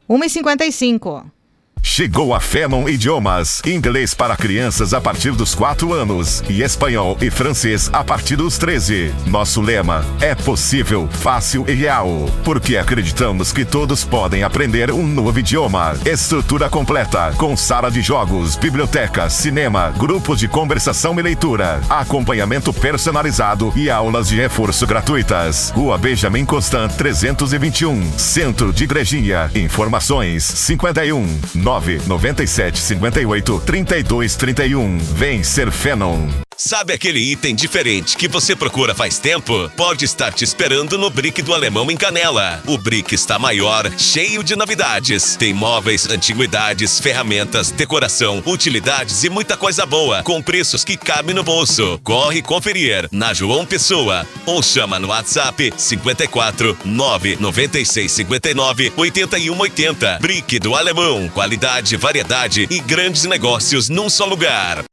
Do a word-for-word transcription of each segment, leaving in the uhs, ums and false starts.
uma e cinquenta e cinco. Chegou a Phenom Idiomas, inglês para crianças a partir dos quatro anos e espanhol e francês a partir dos treze. Nosso lema é possível, fácil e real, porque acreditamos que todos podem aprender um novo idioma. Estrutura completa, com sala de jogos, biblioteca, cinema, grupos de conversação e leitura, acompanhamento personalizado e aulas de reforço gratuitas. Rua Benjamin Constant trezentos e vinte e um, Centro de Igrejinha. Informações cinquenta e um, nove nove sete cinco oito, três dois três um. Vem ser Phenom. Sabe aquele item diferente que você procura faz tempo? Pode estar te esperando no Brick do Alemão em Canela. O Brick está maior, cheio de novidades. Tem móveis, antiguidades, ferramentas, decoração, utilidades e muita coisa boa, com preços que cabem no bolso. Corre conferir na João Pessoa ou chama no WhatsApp cinquenta e quatro, nove nove seis cinco nove, oito um oito zero. Brick do Alemão, qualidade, variedade e grandes negócios num só lugar.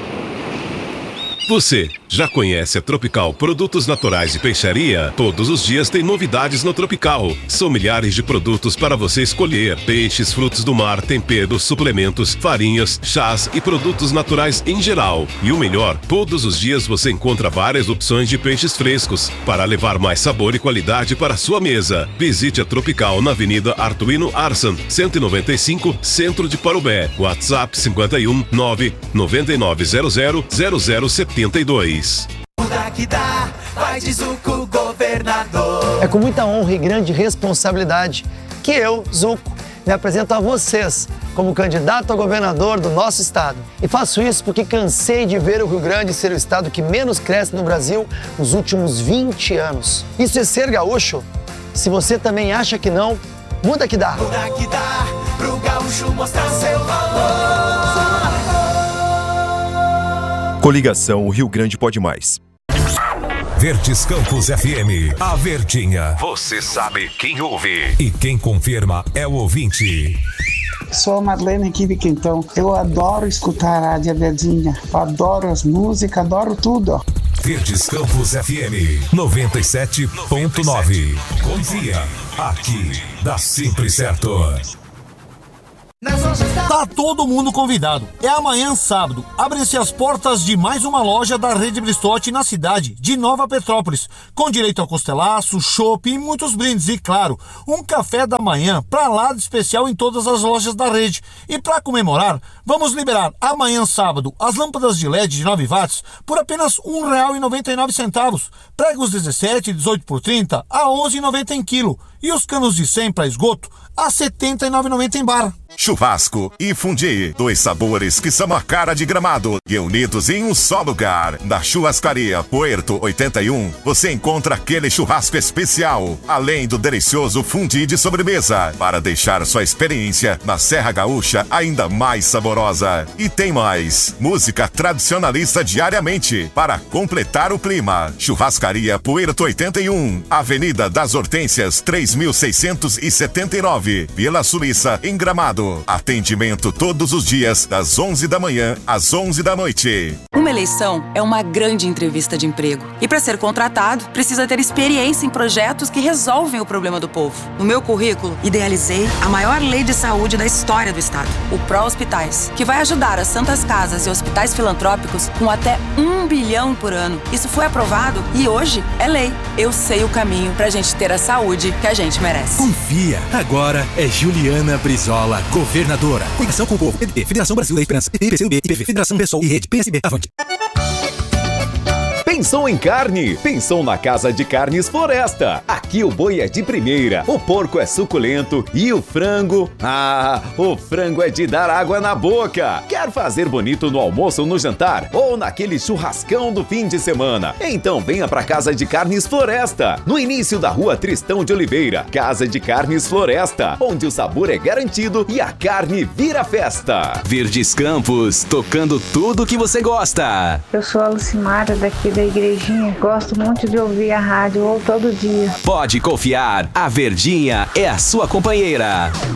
Você já conhece a Tropical Produtos Naturais e Peixaria? Todos os dias tem novidades no Tropical. São milhares de produtos para você escolher. Peixes, frutos do mar, temperos, suplementos, farinhas, chás e produtos naturais em geral. E o melhor, todos os dias você encontra várias opções de peixes frescos para levar mais sabor e qualidade para a sua mesa. Visite a Tropical na Avenida Artuino Arsan, cento e noventa e cinco, Centro de Parobé. WhatsApp cinquenta e um, nove nove nove zero zero, zero zero setenta e dois. Muda que dá, vai de Zuco governador. É com muita honra e grande responsabilidade que eu, Zuco, me apresento a vocês como candidato a governador do nosso estado. E faço isso porque cansei de ver o Rio Grande ser o estado que menos cresce no Brasil nos últimos vinte anos. Isso é ser gaúcho? Se você também acha que não, muda que dá. Muda que dá, pro gaúcho mostrar seu valor. Coligação Rio Grande Pode Mais. Verdes Campos F M, a Verdinha. Você sabe quem ouve e quem confirma é o ouvinte. Sou a Marlene aqui de Quintão. Eu adoro escutar a Rádio Verdinha. Adoro as músicas, adoro tudo. Verdes Campos F M noventa e sete ponto nove. Confia, aqui dá sempre certo. Tá todo mundo convidado. É amanhã, sábado. Abrem-se as portas de mais uma loja da Rede Bristotti na cidade de Nova Petrópolis, com direito a costelaço, chopp e muitos brindes. E, claro, um café da manhã pra lá de especial em todas as lojas da rede. E para comemorar, vamos liberar amanhã, sábado, as lâmpadas de L E D de nove watts por apenas um real e noventa e nove centavos. Pregos dezessete e dezoito por trinta a onze reais e noventa centavos em quilo. E os canos de cem para esgoto a setenta e nove reais e noventa centavos em bar. Churrasco e fundi, dois sabores que são a cara de Gramado e unidos em um só lugar. Na Churrascaria Puerto oitenta e um, você encontra aquele churrasco especial, além do delicioso fundi de sobremesa, para deixar sua experiência na Serra Gaúcha ainda mais saborosa. E tem mais, música tradicionalista diariamente, para completar o clima. Churrascaria Puerto oitenta e um, Avenida das Hortênsias três mil seiscentos e setenta e nove, Vila Suíça, em Gramado. Atendimento todos os dias, das onze da manhã às onze da noite. Uma eleição é uma grande entrevista de emprego. E para ser contratado, precisa ter experiência em projetos que resolvem o problema do povo. No meu currículo, idealizei a maior lei de saúde da história do estado, o Pró Hospitais, que vai ajudar as santas casas e hospitais filantrópicos com até um bilhão por ano. Isso foi aprovado e hoje é lei. Eu sei o caminho pra gente ter a saúde que a gente merece. Confia! Agora é Juliana Brizola, governadora. Coligação com o povo. P D T, Federação Brasil da Esperança. P T I, P C B, I P V, Federação Pessoal e Rede P S B. Avante. Pensou em carne? Pensou na Casa de Carnes Floresta. Aqui o boi é de primeira, o porco é suculento e o frango... Ah, o frango é de dar água na boca. Quer fazer bonito no almoço ou no jantar? Ou naquele churrascão do fim de semana? Então venha pra Casa de Carnes Floresta, no início da Rua Tristão de Oliveira. Casa de Carnes Floresta, onde o sabor é garantido e a carne vira festa. Verdes Campos, tocando tudo que você gosta. Eu sou a Lucimara, daqui da Igrejinha. Gosto muito de ouvir a rádio ou todo dia. Pode confiar, a Verdinha é a sua companheira.